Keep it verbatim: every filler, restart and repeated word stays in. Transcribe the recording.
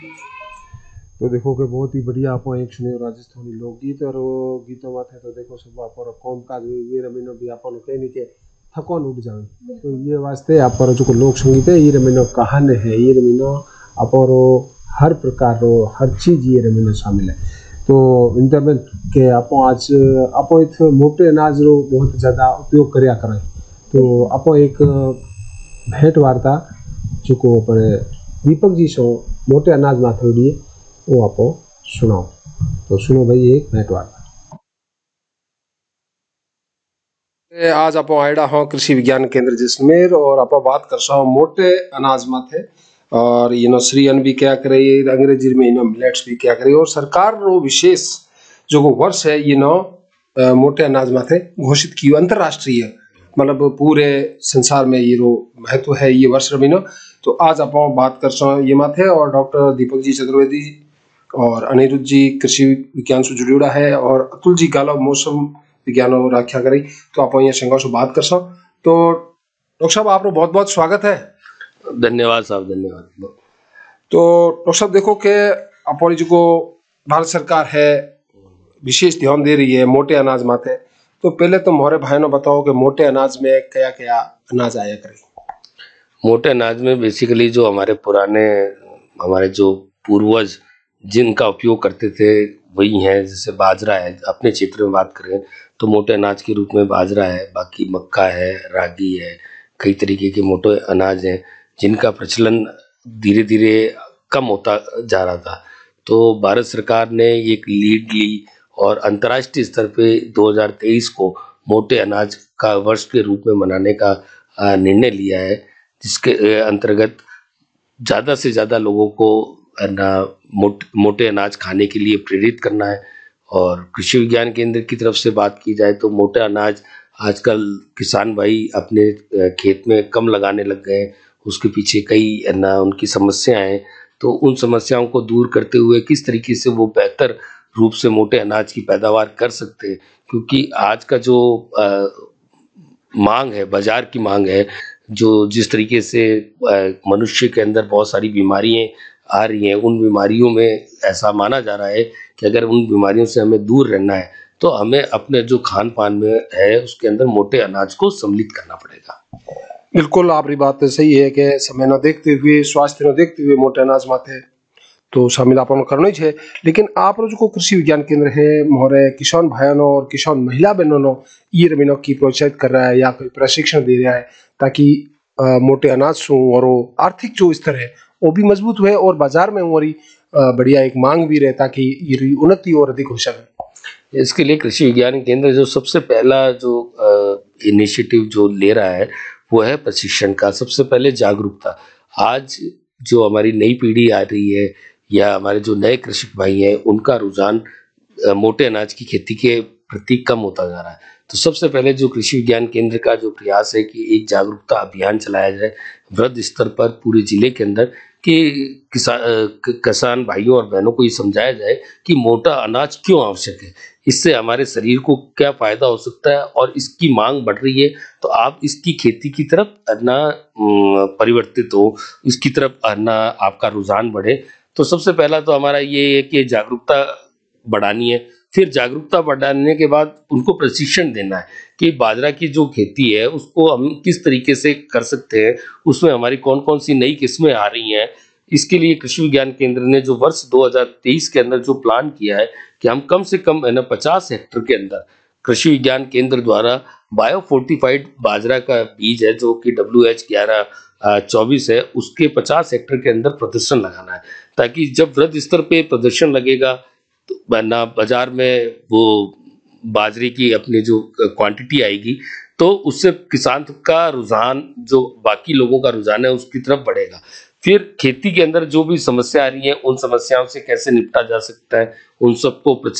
तो देखो कि बहुत ही बढ़िया आप एक सुने राजस्थानी लोकगीत और वो गीतों में थे तो देखो सब आप कौम काज ये रमीनो भी आप कहने के थकन उठ जाए तो ये वास्ते आप जो लोक संगीत है ये रमीनो कहान है ये रमीनो आप हर प्रकार रो हर चीज ये रमीनो शामिल है। तो इंटरनेट के आप आज आप इत मोटे अनाज रो बहुत ज़्यादा उपयोग करया करें तो आप एक भेंट वार्ता जो पर दीपक जी सो मोटे अनाज माथे उड़िए वो आपको सुनाओ। तो सुनो भाई एक भेंट वार्ता। आज आप आयडा हो कृषि विज्ञान केंद्र जैसलमेर और आप बात कर सो मोटे अनाज माथे और ये श्री अन्न भी क्या करे अंग्रेजी में इनो मिलेट्स भी क्या करे और सरकार रो विशेष जो वर्ष है ये नो मोटे अनाज माथे घोषित की अंतरराष्ट्रीय मतलब पूरे संसार में ये रो महत्व है ये वर्ष रमीनो। तो आज आप बात कर सो ये माथे और डॉक्टर दीपक जी चतुर्वेदी और अनिरुद्ध जी कृषि विज्ञान से जुड़ा है और अतुल जी गालो मौसम विज्ञान और आख्या करी। तो आप यहाँ संघर्ष बात कर सो। तो डॉक्टर साहब आपको बहुत बहुत स्वागत है। धन्यवाद साहब धन्यवाद। तो डॉक्टर साहब देखो कि अपनी जो भारत सरकार है विशेष ध्यान दे रही है मोटे अनाज माथे। तो पहले तो मोरे भाई ने बताओ कि मोटे अनाज में क्या क्या अनाज आया करे। मोटे अनाज में बेसिकली जो हमारे पुराने हमारे जो पूर्वज जिनका उपयोग करते थे वही है, जैसे बाजरा है। अपने क्षेत्र में बात करें तो मोटे अनाज के रूप में बाजरा है, बाकी मक्का है, रागी है, कई तरीके के मोटे अनाज हैं जिनका प्रचलन धीरे धीरे कम होता जा रहा था। तो भारत सरकार ने एक लीड ली और अंतर्राष्ट्रीय स्तर पे दो हज़ार तेईस को मोटे अनाज का वर्ष के रूप में मनाने का निर्णय लिया है, जिसके अंतर्गत ज़्यादा से ज़्यादा लोगों को ना मोट, मोटे अनाज खाने के लिए प्रेरित करना है। और कृषि विज्ञान केंद्र की तरफ से बात की जाए तो मोटे अनाज आजकल किसान भाई अपने खेत में कम लगाने लग गए हैं। उसके पीछे कई ना उनकी समस्याएं हैं, तो उन समस्याओं को दूर करते हुए किस तरीके से वो बेहतर रूप से मोटे अनाज की पैदावार कर सकते हैं, क्योंकि आज का जो आ, मांग है, बाजार की मांग है, जो जिस तरीके से मनुष्य के अंदर बहुत सारी बीमारियां आ रही हैं, उन बीमारियों में ऐसा माना जा रहा है कि अगर उन बीमारियों से हमें दूर रहना है तो हमें अपने जो खान पान में है उसके अंदर मोटे अनाज को सम्मिलित करना पड़ेगा। बिल्कुल आपकी बात सही है कि समय न देखते हुए स्वास्थ्य न देखते हुए मोटे अनाज माथे तो शामिल अपन करना ही है। लेकिन आप जो कृषि विज्ञान केंद्र है मोरे किसान भाइयों और किसान महिला बहनों ये रमीनों की प्रोत्साहित कर रहा है या कोई प्रशिक्षण दे रहा है ताकि मोटे अनाज सो और आर्थिक जो स्तर है वो भी मजबूत हुए और बाजार में हमारी बढ़िया एक मांग भी रहे ताकि ये उन्नति और अधिक हो सके। इसके लिए कृषि विज्ञान केंद्र जो सबसे पहला जो इनिशिएटिव जो ले रहा है वो है प्रशिक्षण का। सबसे पहले जागरूकता। आज जो हमारी नई पीढ़ी आ रही है या हमारे जो नए कृषक भाई हैं उनका रुझान मोटे अनाज की खेती के प्रति कम होता जा रहा है। तो सबसे पहले जो कृषि विज्ञान केंद्र का जो प्रयास है कि एक जागरूकता अभियान चलाया जाए वृहद स्तर पर पूरे जिले के अंदर कि किसान किसान भाइयों और बहनों को ये समझाया जाए कि मोटा अनाज क्यों आवश्यक है, इससे हमारे शरीर को क्या फायदा हो सकता है और इसकी मांग बढ़ रही है तो आप इसकी खेती की तरफ ना परिवर्तित हो, इसकी तरफ ना आपका रुझान बढ़े। तो सबसे पहला तो हमारा ये है कि जागरूकता बढ़ानी है। फिर जागरूकता बढ़ाने के बाद उनको प्रशिक्षण देना है कि बाजरा की जो खेती है उसको हम किस तरीके से कर सकते हैं, उसमें हमारी कौन कौन सी नई किस्में आ रही हैं। इसके लिए कृषि विज्ञान केंद्र ने जो वर्ष दो हज़ार तेईस के अंदर जो प्लान किया है कि हम कम से कम है ना पचास हेक्टर के अंदर कृषि विज्ञान केंद्र द्वारा बायो फोर्टिफाइड बाजरा का बीज है जो कि डब्ल्यू एच ग्यारह चौबीस है, उसके पचास हेक्टर के अंदर प्रदर्शन लगाना है, ताकि जब वृहद स्तर पे प्रदर्शन लगेगा तो ना बाजार में वो बाजरे की अपनी जो क्वांटिटी आएगी तो उससे किसान का रुझान जो बाकी लोगों का रुझान है उसकी तरफ बढ़ेगा। फिर खेती के अंदर जो भी समस्या आ रही है उन समस्याओं से कैसे निपटा जा सकता है उन सबको